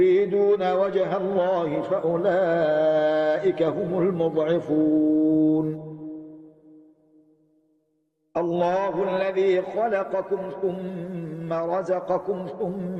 يريدون وجه الله فأولئك هم المضعفون. الله الذي خلقكم ثم رزقكم ثم